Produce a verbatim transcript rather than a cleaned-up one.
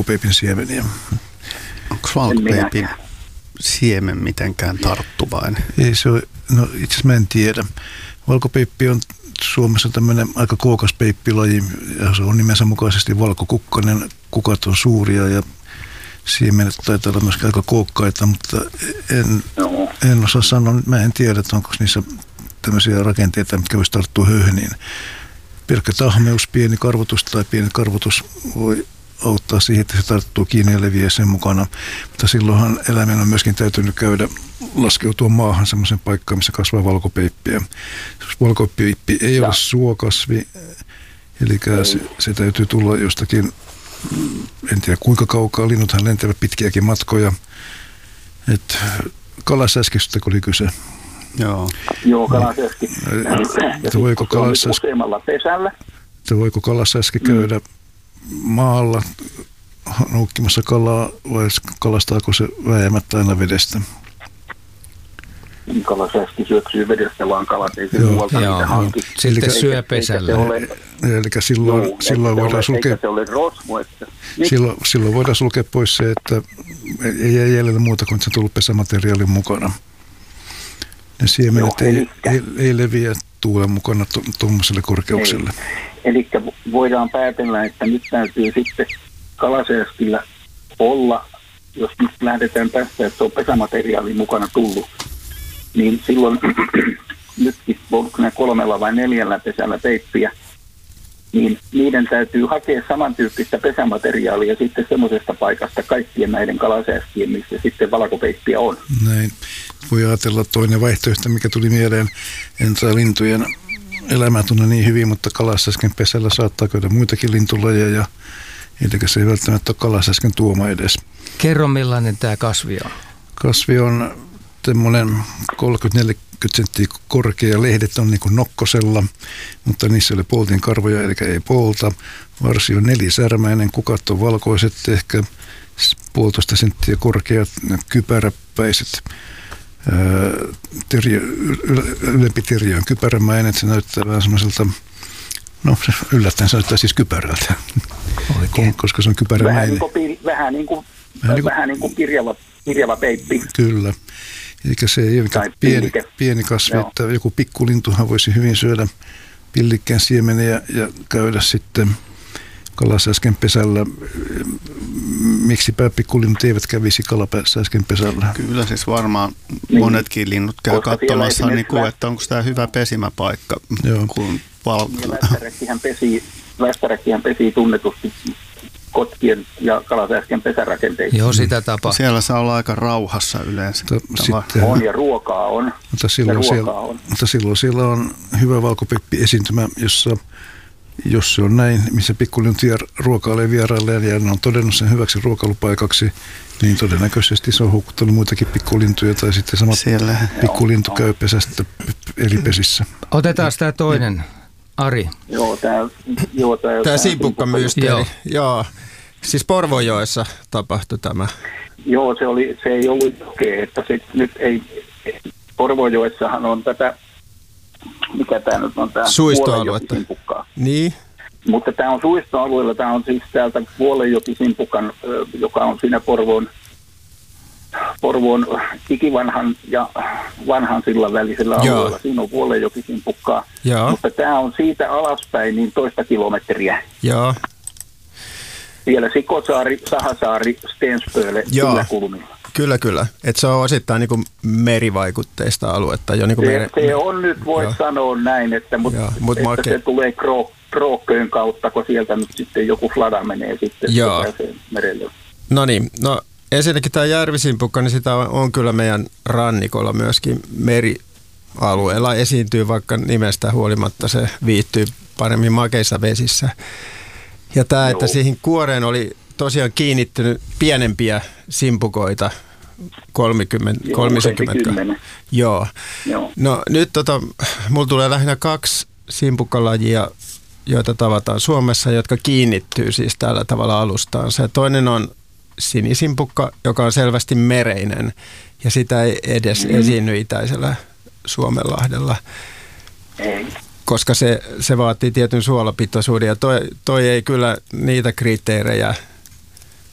valkopeipin siemeniä. Onko valkopeipin siemen mitenkään tarttuvainen? Ei se ole, no itse asiassa mä en tiedä. Valkopeippi on Suomessa tämmöinen aika kookas peippilaji ja se on nimensä mukaisesti valkokukkanen. Kukat on suuria ja siemenet taitaa olla myöskin aika kookkaita, mutta en, en osaa sanoa, mä en tiedä, että onko niissä tämmöisiä rakenteita, mitkä voisi tarttua höyheniin. Pelkkä tahmeus, pieni karvotus tai pieni karvotus voi auttaa siihen, että se tarttuu kiinni ja leviää sen mukana. Mutta silloinhan eläimen on myöskin täytynyt käydä laskeutua maahan semmoisen paikkaan, missä kasvaa valkopeippiä. Valkopeippi ei ole suokasvi, eli se, se täytyy tulla jostakin, en tiedä kuinka kaukaa, linnuthan lentävät pitkiäkin matkoja. Et kalasäskistä oli kyse. Joo, Joo kalasäski. Että voiko kalasäski, että voiko kalasäski käydä maalla noukkimassa kalaa vai kalastaako se vääjäämättä aina vedestä? Kalasäski syöksyy vedestä, vaan kalat ei se muualta niitä hanki. Sitten syö pesällä. Eli silloin, joo, silloin, voidaan sulkea, rosmu, että... silloin, silloin voidaan sulkea pois se, että ei jää jäljellä muuta kuin se tullut pesämateriaalin mukana. Ne siemenet joo, ei, ei, ei leviä tuulen mukana tuommoiselle korkeukselle. Eli voidaan päätellä, että nyt täytyy sitten kalasäskillä olla, jos nyt lähdetään tästä, että se on pesämateriaalin mukana tullut, niin silloin nytkin onko ne kolmella vai neljällä pesällä peippiä, niin niiden täytyy hakea samantyyppistä pesämateriaalia sitten semmoisesta paikasta kaikkien näiden kalasäskien, missä sitten valkopeippiä on. Näin. Voi ajatella toinen vaihtoehto, mikä tuli mieleen, en saa lintujen elämää tunne niin hyvin, mutta kalasäsken pesällä saattaa käydä muitakin lintulajeja, eli se ei välttämättä ole kalasäsken tuoma edes. Kerro, millainen tämä kasvi on? Kasvi on semmoinen kolmekymmentä neljäkymmentä senttiä korkea, lehdet on niin kuin nokkosella, mutta niissä ei ole poltin karvoja, eli ei polta. Varsi on nelisärmäinen, kukat on valkoiset, ehkä puolitoista senttiä korkeat, kypäräpäiset. Terje, ylempi terje on kypärämäinen, että se näyttää vähän semmoiselta, no yllättäen se näyttää siis kypärältä, koska se on kypärämäinen. Vähän niin kuin, vähän niin kuin, vähän niin kuin kirjava, kirjava peippi. Kyllä. Eli se ei ole mikään pieni, pieni kasvi, joo. Että joku pikkulintuhan voisi hyvin syödä pillikkään siemeniä ja käydä sitten kalasäsken pesällä. Miksipä pikkulinnut eivät kävisi kalasäsken pesällä? Kyllä siis varmaan monetkin linnut käy katsomassa, niin kuin, että onko tämä hyvä pesimäpaikka. Kun val... Västäräkkihän pesii, västäräkkihän pesii tunnetusti kotkien ja kalasäsken pesärakenteita. Joo, sitä tapaa. Siellä saa olla aika rauhassa yleensä. Sitten, on ja ruokaa on. Mutta silloin, ruokaa siellä, on. Mutta silloin siellä on hyvä valkopeippi esiintymä, jossa jos se on näin, missä pikkulintuja ruokailee vierailleen ja ne on todennut sen hyväksi ruokailupaikaksi, niin todennäköisesti se on houkuttanut muitakin pikkulintuja tai sitten sama siellä pikkulintu käy pesästä eri pesissä. Otetaan tämä toinen. Ari. Joo, tämä joo, tää, tää simpukkамysteeri. Joo. joo. Siis Porvojoessa tapahtui tämä. Joo, se, oli, se ei ollut okei, että se nyt ei, Porvojoessahan on tätä, mikä tämä nyt on tämä suistoaluetta. Niin. Mutta tämä on suistoalueella, tämä on siis täältä Vuolenjokisimpukan, joka on siinä Porvoon, Porvoon ikivanhan ja vanhan sillan välisellä alueella. Joo. Siinä on Vuolenjokisimpukkaa, mutta tämä on siitä alaspäin niin toista kilometriä. Joo. Vielä Sikosaari, Sahasaari, Stenspöle, sillä kulmilla. Kyllä, kyllä. Että se on osittain niin kuin merivaikutteista aluetta. Jo niin kuin se, mere... se on nyt, voisi sanoa näin, että, mut, Joo, mut että make... se tulee Kro, Krookköön kautta, kun sieltä nyt sitten joku flada menee sitten merelle. No niin, no ensinnäkin tämä järvisimpukka, niin sitä on, on kyllä meidän rannikolla myöskin merialueella esiintyy, vaikka nimestä huolimatta se viihtyy paremmin makeissa vesissä. Ja tämä, että siihen kuoreen oli tosiaan kiinnittynyt pienempiä simpukoita, kolmekymmentä, Joo, kolmekymmentä. Joo. Joo. No nyt tota, mulla tulee lähinnä kaksi simpukkalajia, joita tavataan Suomessa, jotka kiinnittyy siis tällä tavalla alustaansa. Ja toinen on sinisimpukka, joka on selvästi mereinen, ja sitä ei edes mm. esiinny itäisellä Suomenlahdella. Ei. Koska se, se vaatii tietyn suolapitoisuuden, ja toi, toi ei kyllä niitä kriteerejä